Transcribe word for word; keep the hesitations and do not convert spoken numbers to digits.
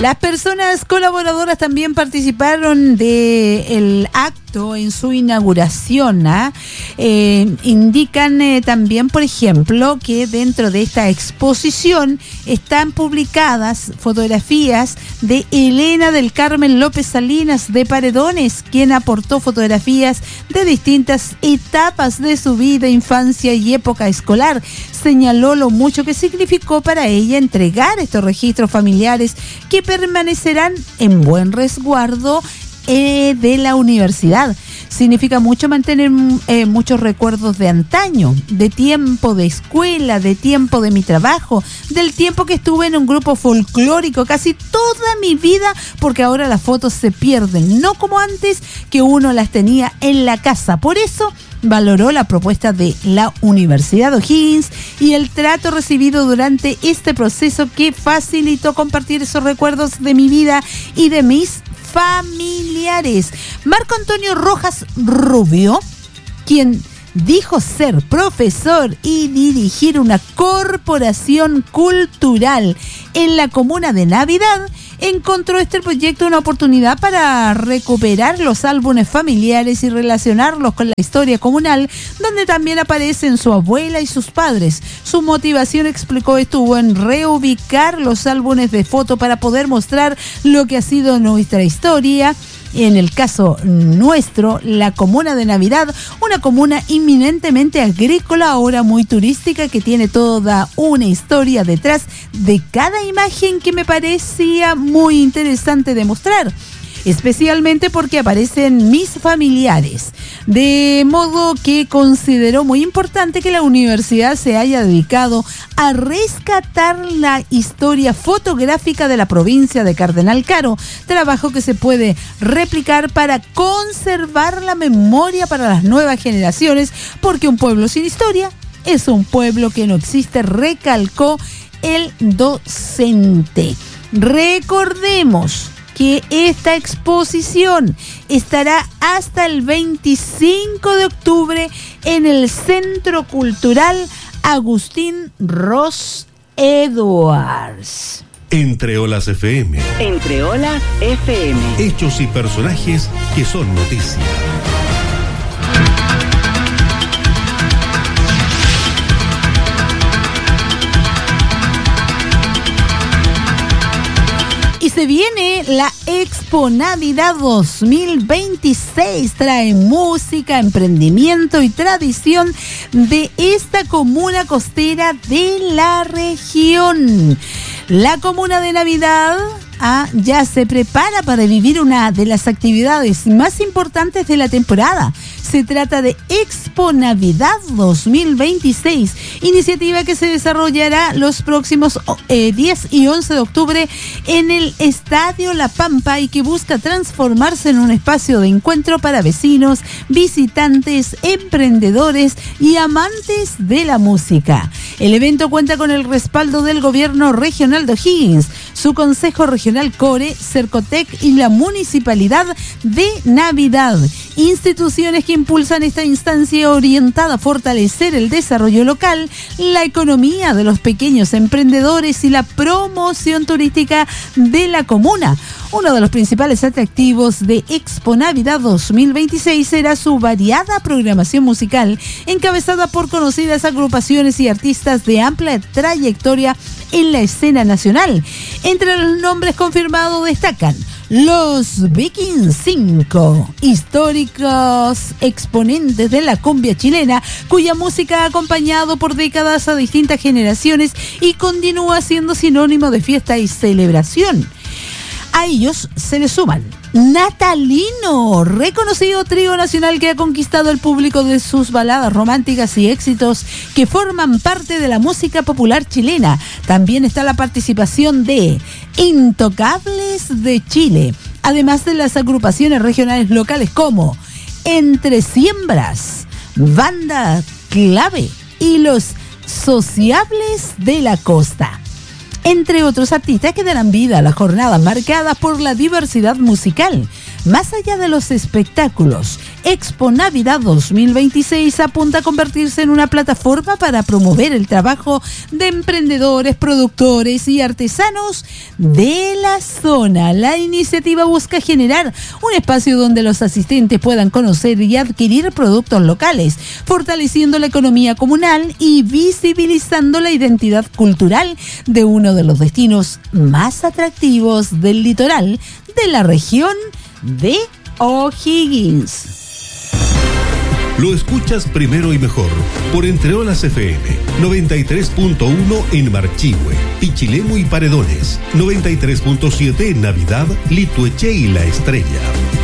Las personas colaboradoras también participaron del acto en su inauguración. ¿eh? Eh, indican eh, también, por ejemplo, que dentro de esta exposición están publicadas fotografías de Elena del Carmen López Salinas de Paredones, quien aportó fotografías de distintas etapas de su vida, infancia y época escolar. Señaló lo mucho que significó para ella entregar estos registros familiares que permanecerán en buen resguardo eh, de la universidad. Significa mucho mantener eh, muchos recuerdos de antaño, de tiempo de escuela, de tiempo de mi trabajo, del tiempo que estuve en un grupo folclórico, casi toda mi vida, porque ahora las fotos se pierden, no como antes que uno las tenía en la casa. Por eso valoró la propuesta de la Universidad O'Higgins y el trato recibido durante este proceso que facilitó compartir esos recuerdos de mi vida y de mis familiares. Marco Antonio Rojas Rubio, quien dijo ser profesor y dirigir una corporación cultural en la comuna de Navidad, encontró este proyecto una oportunidad para recuperar los álbumes familiares y relacionarlos con la historia comunal, donde también aparecen su abuela y sus padres. Su motivación, explicó, estuvo en reubicar los álbumes de foto para poder mostrar lo que ha sido nuestra historia. En el caso nuestro, la comuna de Navidad, una comuna eminentemente agrícola, ahora muy turística, que tiene toda una historia detrás de cada imagen que me parecía muy interesante de mostrar, especialmente porque aparecen mis familiares, de modo que consideró muy importante que la universidad se haya dedicado a rescatar la historia fotográfica de la provincia de Cardenal Caro, trabajo que se puede replicar para conservar la memoria para las nuevas generaciones, porque un pueblo sin historia es un pueblo que no existe, recalcó el docente. Recordemos que esta exposición estará hasta el veinticinco de octubre en el Centro Cultural Agustín Ross Edwards. Entre Olas F M. Entre Olas F M. Hechos y personajes que son noticia. Y se viene la Expo Navidad dos mil veintiséis. Trae música, emprendimiento y tradición de esta comuna costera de la región. La comuna de Navidad ah, ya se prepara para vivir una de las actividades más importantes de la temporada. Se trata de Expo Navidad dos mil veintiséis, iniciativa que se desarrollará los próximos eh, diez y once de octubre en el Estadio La Pampa y que busca transformarse en un espacio de encuentro para vecinos, visitantes, emprendedores y amantes de la música. El evento cuenta con el respaldo del Gobierno Regional de O'Higgins, su Consejo Regional Core, Cercotec y la Municipalidad de Navidad, instituciones que impulsan esta instancia orientada a fortalecer el desarrollo local, la economía de los pequeños emprendedores y la promoción turística de la comuna. Uno de los principales atractivos de Expo Navidad dos mil veintiséis será su variada programación musical, encabezada por conocidas agrupaciones y artistas de amplia trayectoria en la escena nacional. Entre los nombres confirmados destacan Los Vikings cinco, históricos exponentes de la cumbia chilena, cuya música ha acompañado por décadas a distintas generaciones y continúa siendo sinónimo de fiesta y celebración. A ellos se le suman Natalino, reconocido trío nacional que ha conquistado el público de sus baladas románticas y éxitos que forman parte de la música popular chilena. También está la participación de Intocables de Chile, además de las agrupaciones regionales locales como Entre Siembras, Banda Clave y Los Sociables de la Costa, entre otros artistas que darán vida a las jornadas marcadas por la diversidad musical. Más allá de los espectáculos, Expo Navidad dos mil veintiséis apunta a convertirse en una plataforma para promover el trabajo de emprendedores, productores y artesanos de la zona. La iniciativa busca generar un espacio donde los asistentes puedan conocer y adquirir productos locales, fortaleciendo la economía comunal y visibilizando la identidad cultural de uno de los destinos más atractivos del litoral de la región de O'Higgins. Lo escuchas primero y mejor por Entre Olas F M noventa y tres punto uno en Marchihue, Pichilemu y Paredones, noventa y tres punto siete en Navidad, Litueche y La Estrella.